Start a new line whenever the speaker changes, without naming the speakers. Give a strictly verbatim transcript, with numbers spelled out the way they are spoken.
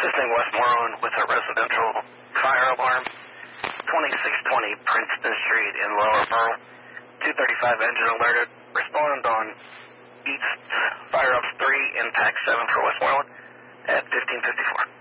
assisting Westmoreland with a residential fire alarm. twenty-six twenty Princeton Street in Lower Pearl. two thirty-five engine alerted. Respond on East Fire Ops three, Impact seven for Westmoreland at fifteen fifty-four.